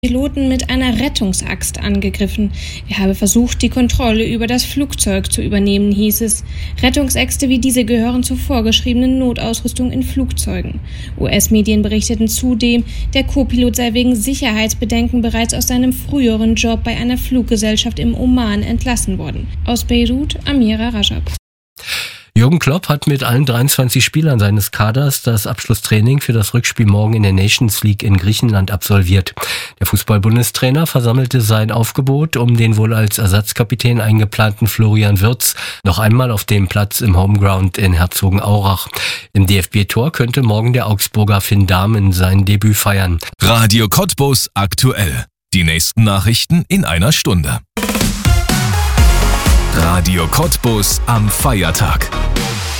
Piloten mit einer Rettungsaxt angegriffen. Er habe versucht, die Kontrolle über das Flugzeug zu übernehmen, hieß es. Rettungsäxte wie diese gehören zur vorgeschriebenen Notausrüstung in Flugzeugen. US-Medien berichteten zudem, der Co-Pilot sei wegen Sicherheitsbedenken bereits aus seinem früheren Job bei einer Fluggesellschaft im Oman entlassen worden. Aus Beirut, Amira Rajab. Jürgen Klopp hat mit allen 23 Spielern seines Kaders das Abschlusstraining für das Rückspiel morgen in der Nations League in Griechenland absolviert. Der Fußball-Bundestrainer versammelte sein Aufgebot, um den wohl als Ersatzkapitän eingeplanten Florian Wirtz noch einmal auf dem Platz im Homeground in Herzogenaurach. Im DFB-Tor könnte morgen der Augsburger Finn Dahmen sein Debüt feiern. Radio Cottbus aktuell. Die nächsten Nachrichten in einer Stunde. Radio Cottbus am Feiertag.